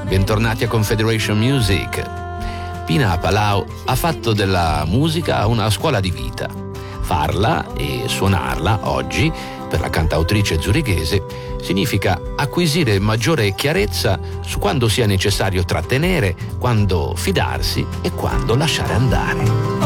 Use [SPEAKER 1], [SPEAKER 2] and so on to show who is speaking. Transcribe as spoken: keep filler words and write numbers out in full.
[SPEAKER 1] bentornati a Confederation Music. Pina Palau ha fatto della musica una scuola di vita. Farla e suonarla oggi, per la cantautrice zurichese, significa acquisire maggiore chiarezza su quando sia necessario trattenere, quando fidarsi e quando lasciare andare.